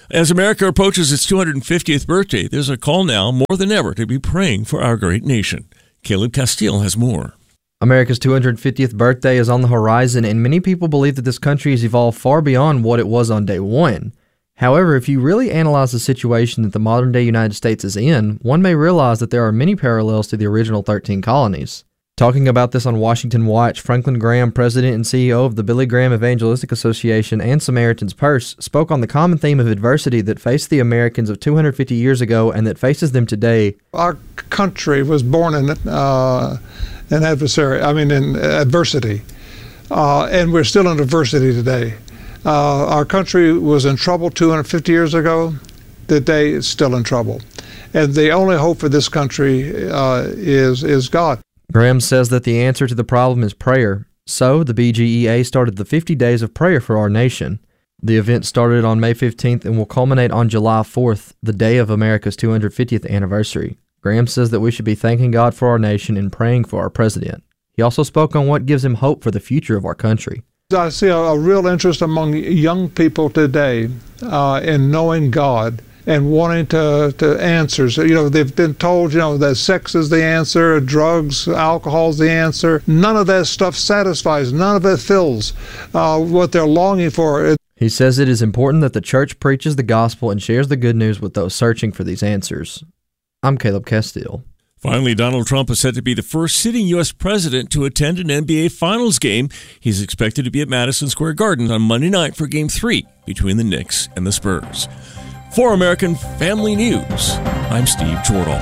As America approaches its two hundred fiftieth birthday, there's a call now more than ever to be praying for our great nation. Caleb Castile has more. America's two hundred fiftieth birthday is on the horizon, and many people believe that this country has evolved far beyond what it was on day one. However, if you really analyze the situation that the modern-day United States is in, one may realize that there are many parallels to the original thirteen colonies. Talking about this on Washington Watch, Franklin Graham, president and C E O of the Billy Graham Evangelistic Association and Samaritan's Purse, spoke on the common theme of adversity that faced the Americans of two hundred fifty years ago and that faces them today. Our country was born in uh, an adversary, I mean in adversity, uh, and we're still in adversity today. Uh, our country was in trouble two hundred fifty years ago. Today it's still in trouble. And the only hope for this country uh, is, is God. Graham says that the answer to the problem is prayer. So, the B G E A started the fifty days of prayer for our nation. The event started on May fifteenth and will culminate on July fourth, the day of America's two hundred fiftieth anniversary. Graham says that we should be thanking God for our nation and praying for our president. He also spoke on what gives him hope for the future of our country. I see a, a real interest among young people today uh, in knowing God and wanting to, to answers. You know, they've been told, you know, that sex is the answer, drugs, alcohol is the answer. None of that stuff satisfies. None of it fills uh, what they're longing for. He says it is important that the church preaches the gospel and shares the good news with those searching for these answers. I'm Caleb Castile. Finally, Donald Trump is set to be the first sitting U S president to attend an N B A Finals game. He's expected to be at Madison Square Garden on Monday night for Game three between the Knicks and the Spurs. For American Family News, I'm Steve Jordahl.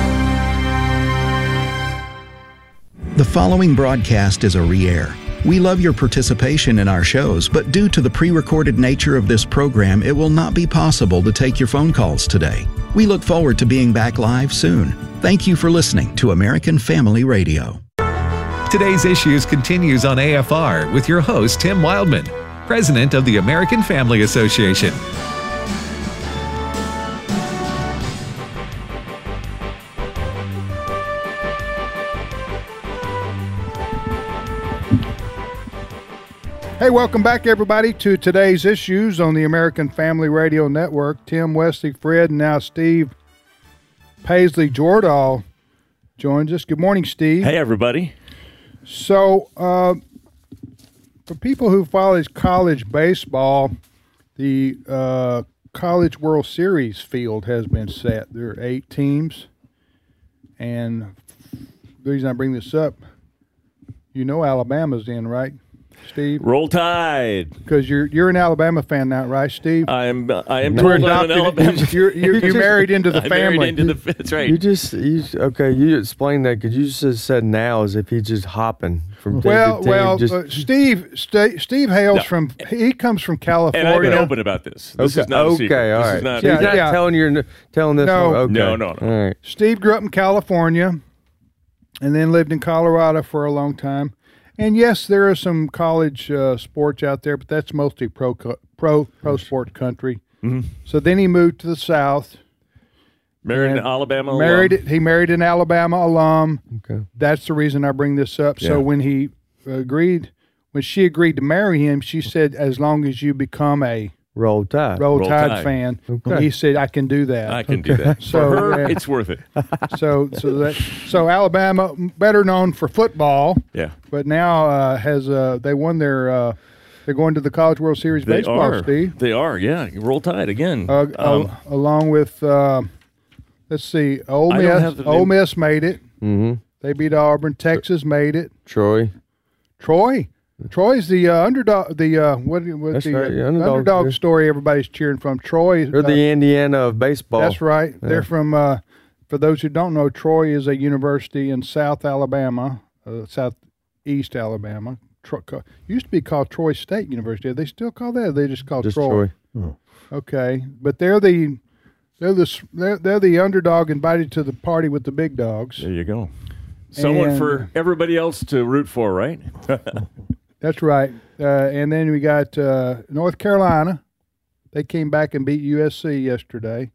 The following broadcast is a re-air. We love your participation in our shows, but due to the pre-recorded nature of this program, it will not be possible to take your phone calls today. We look forward to being back live soon. Thank you for listening to American Family Radio. Today's Issues continues on A F R with your host, Tim Wildman, president of the American Family Association. Hey, welcome back, everybody, to Today's Issues on the American Family Radio Network. Tim Wesley, Fred, and now Steve Paisley Jordahl joins us. Good morning, Steve. Hey, everybody. So, uh, for people who follow college baseball, the uh, College World Series field has been set. There are eight teams, and the reason I bring this up, you know Alabama's in, right? Steve? Roll Tide. Because you're you're an Alabama fan now, right, Steve? I am. I am. You're told I'm an Alabama. You're, you're, you're married into the I family. Married into the. That's right. You just you okay. You explained that because you just said now as if he's just hopping from day well, to day. well. Just, Uh, Steve, St- Steve hails No. from. He comes from California. And I've been open about this. This okay, is not a secret. okay, all This right. is not. So you're Yeah, not yeah. telling you telling this. No. one? Okay. No, no, no. All right. Steve grew up in California, and then lived in Colorado for a long time. And yes, there are some college uh, sports out there, but that's mostly pro co- pro pro sport country. Mm-hmm. So then he moved to the South. Married and an Alabama. Married alum. he married an Alabama alum. Okay. That's the reason I bring this up. So Yeah. when he agreed, when she agreed to marry him, she said, "As long as you become a Roll Tide. Roll, Roll Tide, Tide. fan," Okay. he said, "I can do that." I can do that. So, For her, yeah. it's worth it. So so that so Alabama, better known for football, Yeah. but now uh, has uh, they won their uh, they're going to the College World Series They baseball, are. Steve. They are. Yeah. Roll Tide again. Uh, Um, al- along with uh, let's see, Ole I don't Miss. have the Ole name. Miss made it. Mm-hmm. They beat Auburn. Texas made it. Troy. Troy. Troy's the uh, underdog. The uh, what? what That's the right, uh, yeah, underdog, underdog yeah. story everybody's cheering from. Troy. They're uh, the Indiana of baseball. That's right. Yeah. They're from. Uh, for those who don't know, Troy is a university in South Alabama, uh, southeast Alabama. Tro- co- used to be called Troy State University. Are they still call that? Or they just call Just Troy. Troy. Oh. Okay, but they're the they're the s- they're, they're the underdog invited to the party with the big dogs. There you go. Someone And- for everybody else to root for, right? That's right. Uh, and then we got uh, North Carolina. They came back and beat U S C yesterday.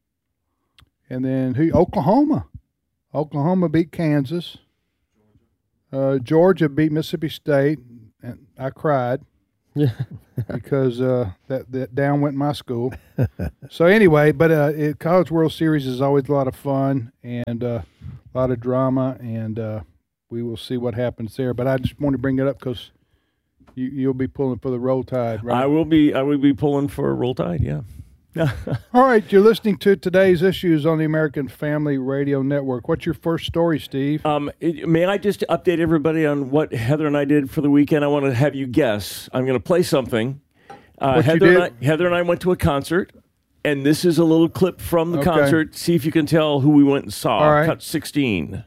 And then who? Oklahoma. Oklahoma beat Kansas. Uh, Georgia beat Mississippi State, and I cried. Yeah. because uh, that, that down went my school. So anyway, but uh, it, College World Series is always a lot of fun and uh, a lot of drama, and uh, we will see what happens there. But I just want to bring it up because you, you'll be pulling for the Roll Tide, right? I will be. I will be pulling for Roll Tide. Yeah. All right, you're listening to Today's Issues on the American Family Radio Network. What's your first story, Steve? Um, it- may I just update everybody on what Heather and I did for the weekend? I want to have you guess. I'm going to play something. Uh, What you Heather, and I, did? Heather and I went to a concert, and this is a little clip from the Okay. concert. See if you can tell who we went and saw. All right. Cut sixteen.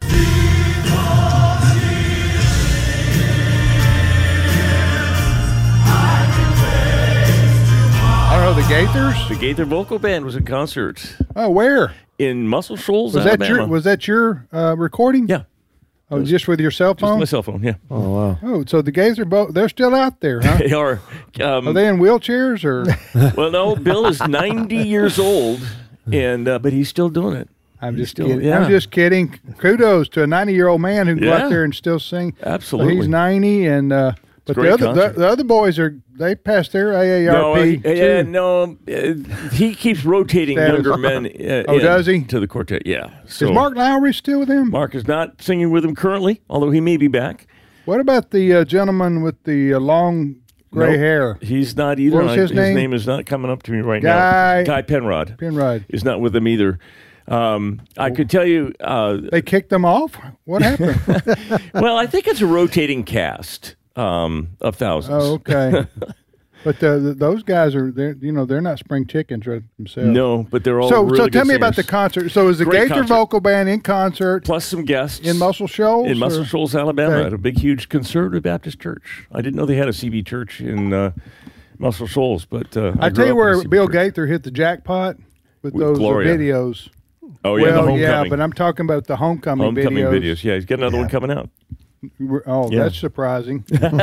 I don't know, the Gaithers? The Gaither Vocal Band was at concert. Oh, where? In Muscle Shoals, Was that Alabama. your Was that your uh, recording? Yeah. Oh, just with your cell Just phone? my cell phone, yeah. Oh, wow. Oh, so the Gaither boat, they're still out there, huh? They are. Um, Are they in wheelchairs or? well, no, Bill is ninety years old, and uh, but he's still doing it. I'm He's just still, kidding. Yeah. I'm just kidding. Kudos to a ninety-year-old man who can go Yeah. out there and still sing. Absolutely. He's ninety, and uh, but great the other the, concert. the other boys are they passed their A A No, R P I- yeah, too. no, uh, he keeps rotating Status. younger men. Uh, Oh, in does he? to the quartet? Yeah. So Is Mark Lowry still with him? Mark is not singing with him currently, although he may be back. What about the uh, gentleman with the uh, long gray Nope, hair? He's not either. What was I- his name? is not coming up to me right Guy- now. Guy Penrod. Penrod. Is not with them either. Um, I could tell you. Uh, They kicked them off. What happened? well, I think it's a rotating cast um, of thousands. Oh, okay. But uh, th those guys are, they're, you know, they're not spring chickens right themselves. No, but they're all So, really so good tell me about the singers. concert. So, is the Great Gaither concert. Vocal Band in concert Plus some guests in Muscle Shoals? in Muscle or- Shoals, Alabama, Okay. at a big, huge conservative Baptist church. I didn't know they had a C B church in uh, Muscle Shoals, but uh, I, I tell grew you up in where a C B Bill church. Gaither hit the jackpot with, With those uh, Gloria. videos. Oh yeah, well, the homecoming. yeah, but I'm talking about the homecoming, homecoming videos. videos. Yeah, he's got another one coming out. Oh, Yeah. that's surprising.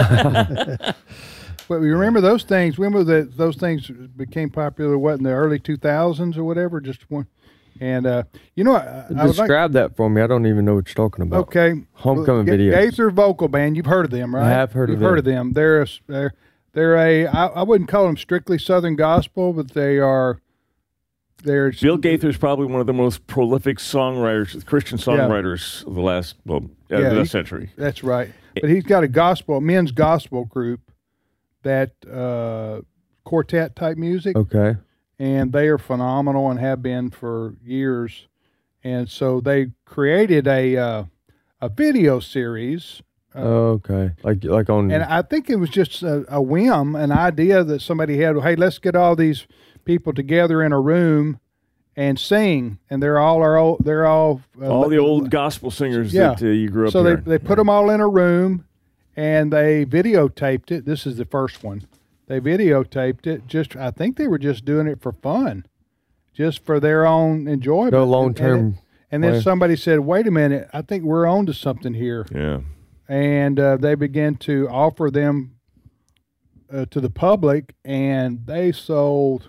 But you remember those things? Remember that those things became popular? What in the early two thousands or whatever? Just one. And uh, you know, I, I would like. Describe that for me. I don't even know what you're talking about. Okay. Homecoming Well, Ga- videos. Gaither Vocal Band. You've heard of them, right? I have heard of You've them. heard of them. They're a, they're they're a. I, I wouldn't call them strictly Southern gospel, but they are. They're Bill Gaither is probably one of the most prolific songwriters, Christian songwriters of the last well, uh, Yeah, the he- last century. That's right. But he's got a gospel, men's gospel group, that uh, quartet type music. Okay. And they are phenomenal and have been for years. And so they created a uh, a video series. Uh, okay. Like like on. And I think it was just a, a whim, an idea that somebody had. Hey, let's get all these people together in a room and sing. And they're all are old, they're all uh, All the old gospel singers yeah. that uh, you grew up So hearing. they they put them all in a room, and they videotaped it. This is the first one. They videotaped it. Just I think they were just doing it for fun, just for their own enjoyment. No And- long-term And, and then plan. somebody said, "Wait a minute, I think we're on to something here." Yeah. And uh, they began to offer them uh, to the public, and they sold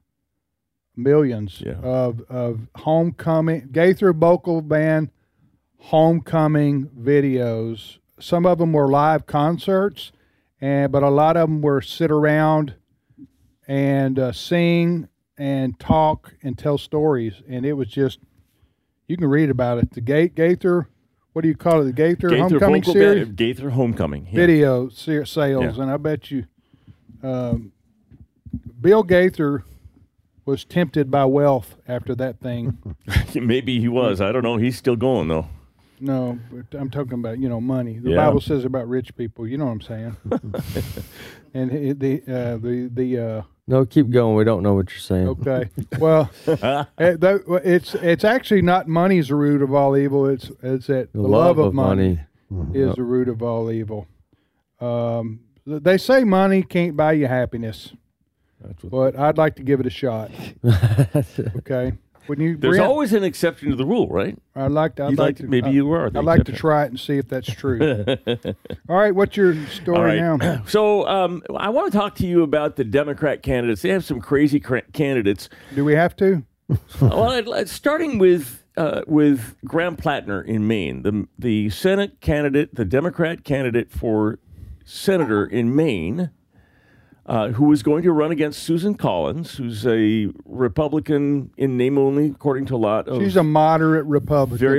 millions of, of homecoming Gaither Vocal Band homecoming videos. Some of them were live concerts, and but a lot of them were sit around and uh, sing and talk and tell stories, and it was just you can read about it. The Gate Gaither, what do you call it? The Gaither, Gaither Homecoming Vocal Series. Band, Gaither Homecoming. Yeah. Video se- sales, Yeah. and I bet you um, Bill Gaither was tempted by wealth after that thing. Maybe he was. I don't know. He's still going though. No, but I'm talking about, you know, money. The Yeah. Bible says about rich people. You know what I'm saying? and it, the uh, the the uh, no, keep going. We don't know what you're saying. okay. Well, it, that, well, it's it's actually not money's the root of all evil. It's it's that the, love, of money, is Yep. the root of all evil. Um, they say money can't buy you happiness, but I'd like to give it a shot. Okay. Wouldn't you? There's Brent? always an exception to the rule, right? I'd like to. I'd You'd like like to. to- maybe I- you are the I'd like to exception. try it and see if that's true. All right, what's your story All right. now? So um, I want to talk to you about the Democrat candidates. They have some crazy cra- candidates. Do we have to? well, I'd- I'd- starting with uh, with Graham Plattner in Maine, the the Senate candidate, the Democrat candidate for senator in Maine. uh, who was going to run against Susan Collins, who's a Republican in name only, according to a lot of She's a moderate Republican. very